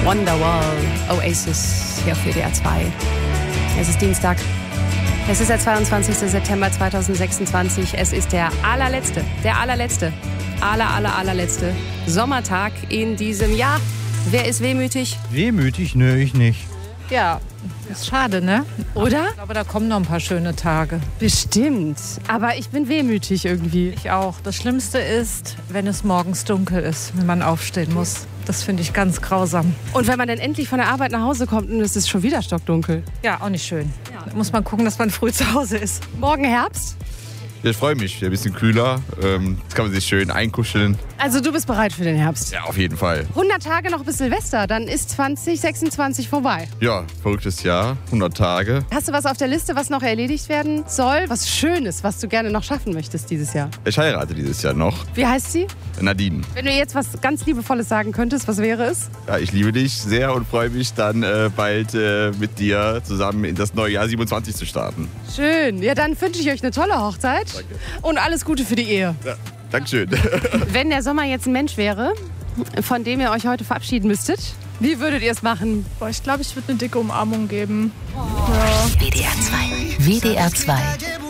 Wonderwall, Oasis hier auf WDR 2. Es ist Dienstag. Es ist der 22. September 2026. Es ist der allerletzte Sommertag in diesem Jahr. Wer ist wehmütig? Wehmütig? Nö, ich nicht. Ja, ist schade, ne? Oder? Ich glaube, da kommen noch ein paar schöne Tage. Bestimmt. Aber ich bin wehmütig irgendwie. Ich auch. Das Schlimmste ist, wenn es morgens dunkel ist, wenn man aufstehen muss. Das finde ich ganz grausam. Und wenn man dann endlich von der Arbeit nach Hause kommt und es ist schon wieder stockdunkel. Ja, auch nicht schön. Da muss man gucken, dass man früh zu Hause ist. Morgen Herbst? Ja, ich freue mich. Ein bisschen kühler. Jetzt kann man sich schön einkuscheln. Also du bist bereit für den Herbst? Ja, auf jeden Fall. 100 Tage noch bis Silvester, dann ist 2026 vorbei. Ja, verrücktes Jahr. 100 Tage. Hast du was auf der Liste, was noch erledigt werden soll? Was Schönes, was du gerne noch schaffen möchtest dieses Jahr? Ich heirate dieses Jahr noch. Wie heißt sie? Nadine. Wenn du jetzt was ganz Liebevolles sagen könntest, was wäre es? Ja, ich liebe dich sehr und freue mich dann bald mit dir zusammen in das neue Jahr 27 zu starten. Schön. Ja, dann wünsche ich euch eine tolle Hochzeit. Danke. Und alles Gute für die Ehe. Ja, Dankeschön. Wenn der Sommer jetzt ein Mensch wäre, von dem ihr euch heute verabschieden müsstet, wie würdet ihr es machen? Boah, ich glaube, ich würde eine dicke Umarmung geben. WDR 2. WDR 2.